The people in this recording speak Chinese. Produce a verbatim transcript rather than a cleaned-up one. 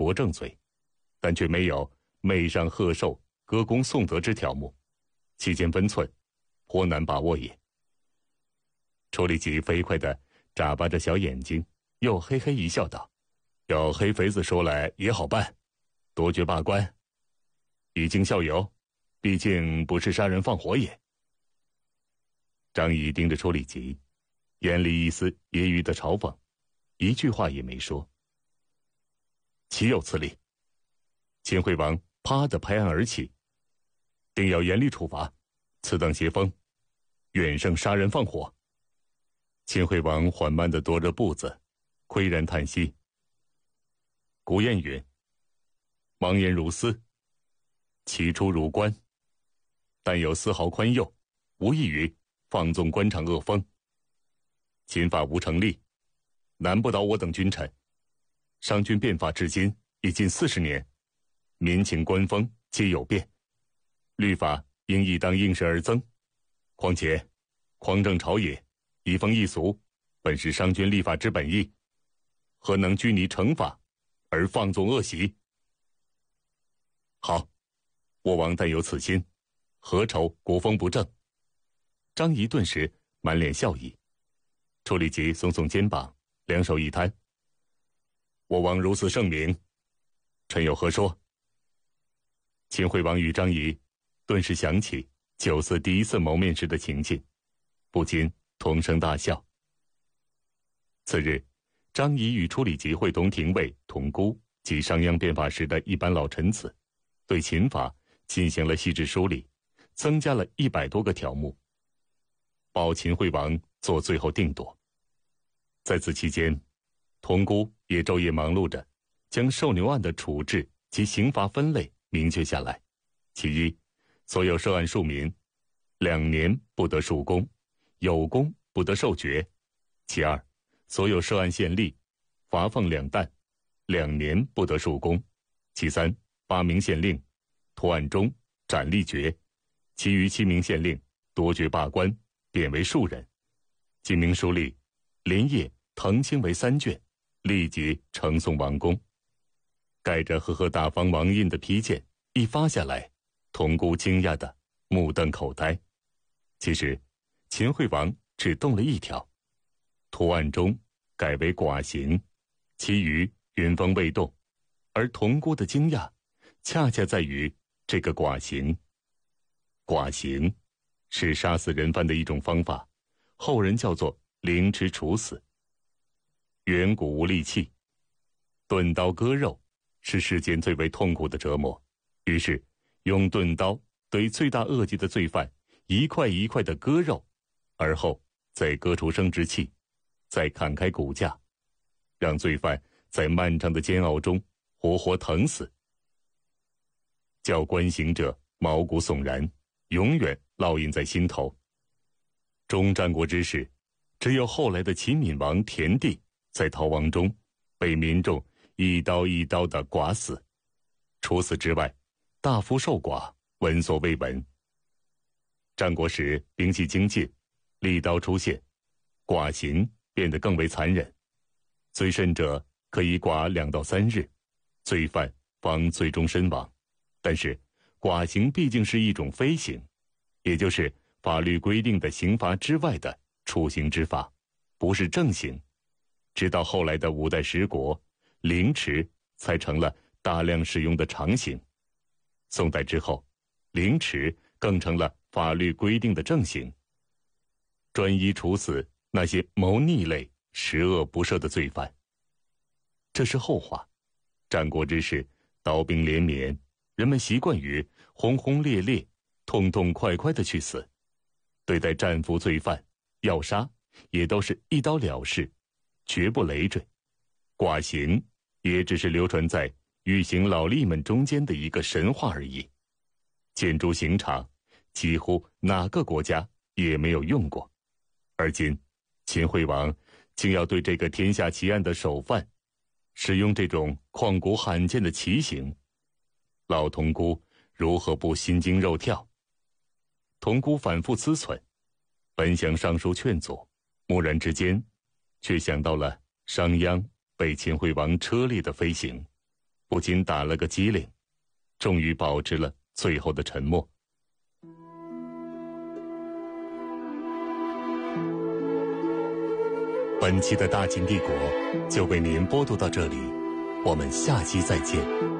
国正罪，但却没有媚上贺寿、歌功颂德之条目，其间分寸颇难把握也。楚立吉飞快地眨巴着小眼睛，又嘿嘿一笑道：“要黑肥子说来也好办，夺爵罢官，以儆效尤，毕竟不是杀人放火也。”张仪盯着楚立吉，眼里一丝揶揄的嘲讽，一句话也没说。岂有此理！秦惠王啪地拍案而起，定要严厉处罚此等邪风，远胜杀人放火。秦惠王缓慢地踱着步子，喟然叹息。古谚云：“王言如丝，其出如关。”但有丝毫宽宥，无异于放纵官场恶风。秦法无成立，难不倒我等君臣。商君变法至今已近四十年，民情官风皆有变，律法应亦当应时而增。况且匡正朝野，移风易俗，本是商君立法之本意，何能拘泥惩罚而放纵恶习？好，我王但有此心，何愁国风不正？张仪顿时满脸笑意。楚立吉耸耸肩膀，两手一摊：“我王如此圣明，臣有何说？”秦惠王与张仪顿时想起酒肆第一次谋面时的情景，不禁同声大笑。次日，张仪与楚立吉会同廷尉童孤及商鞅变法时的一般老臣子，对秦法进行了细致梳理，增加了一百多个条目，保秦惠王做最后定夺。在此期间，童孤也昼夜忙碌着，将受牛案的处置及刑罚分类明确下来。其一，所有涉案庶民，两年不得束功，有功不得受爵。其二，所有涉案县吏，罚俸两担，两年不得束功。其三，八名县令，脱案中斩立决，其余七名县令夺爵罢官，贬为庶人。几名书吏连夜誊清为三卷，立即呈送王宫。盖着赫赫大方王印的批件一发下来，童孤惊讶的目瞪口呆。其实秦惠王只动了一条，图案中改为寡刑，其余原封未动。而童孤的惊讶恰恰在于这个寡刑。寡刑是杀死人犯的一种方法，后人叫做凌迟处死。远古无利器，钝刀割肉是世间最为痛苦的折磨，于是用钝刀对罪大恶极的罪犯一块一块的割肉，而后再割出生殖器，再砍开骨架，让罪犯在漫长的煎熬中活活疼死，叫观刑者毛骨悚然，永远烙印在心头。中战国之时，只有后来的秦闵王田地在逃亡中被民众一刀一刀地剐死，除此之外，大夫受剐闻所未闻。战国时兵器精进，利刀出现，剐刑变得更为残忍，最甚者可以剐两到三日，罪犯方最终身亡。但是剐刑毕竟是一种非刑，也就是法律规定的刑罚之外的处刑之法，不是正刑。直到后来的五代十国，凌迟才成了大量使用的常刑。宋代之后，凌迟更成了法律规定的正刑，专一处死那些谋逆类十恶不赦的罪犯。这是后话。战国之时，刀兵连绵，人们习惯于轰轰烈烈、痛痛快快地去死，对待战俘罪犯要杀也都是一刀了事，绝不累赘。剐刑也只是流传在狱刑老吏们中间的一个神话而已，建筑刑场几乎哪个国家也没有用过。而今秦惠王竟要对这个天下奇案的首犯使用这种旷古罕见的奇刑，老童姑如何不心惊肉跳？童姑反复思忖，本想上书劝阻，蓦然之间却想到了商鞅被秦惠王车裂的飞行， 不禁打了个激灵，终于保持了最后的沉默。本期的大秦帝国就为您播读到这里，我们下期再见。